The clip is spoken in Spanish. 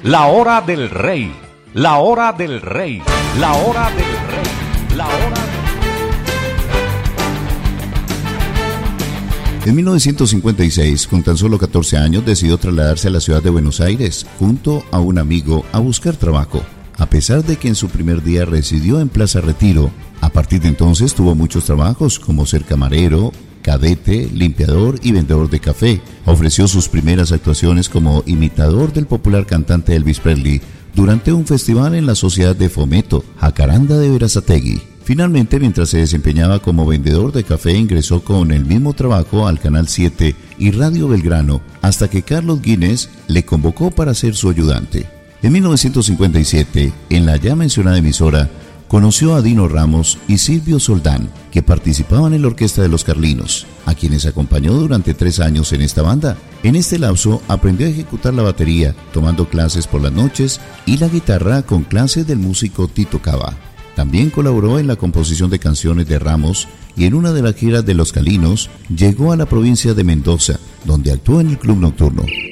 La hora del rey, la hora del rey, la hora del rey, la hora del... En 1956, con tan solo 14 años, decidió trasladarse a la ciudad de Buenos Aires junto a un amigo a buscar trabajo. A pesar de que en su primer día residió en Plaza Retiro, a partir de entonces tuvo muchos trabajos como ser camarero, cadete, limpiador y vendedor de café. Ofreció sus primeras actuaciones como imitador del popular cantante Elvis Presley durante un festival en la Sociedad de Fomento, Jacaranda de Berazategui. Finalmente, mientras se desempeñaba como vendedor de café, ingresó con el mismo trabajo al Canal 7 y Radio Belgrano, hasta que Carlos Guinness le convocó para ser su ayudante. En 1957, en la ya mencionada emisora, conoció a Dino Ramos y Silvio Soldán, que participaban en la orquesta de Los Carlinos, a quienes acompañó durante 3 años en esta banda. En este lapso aprendió a ejecutar la batería, tomando clases por las noches, y la guitarra con clases del músico Tito Cava. También colaboró en la composición de canciones de Ramos y en una de las giras de Los Carlinos llegó a la provincia de Mendoza, donde actuó en el Club Nocturno.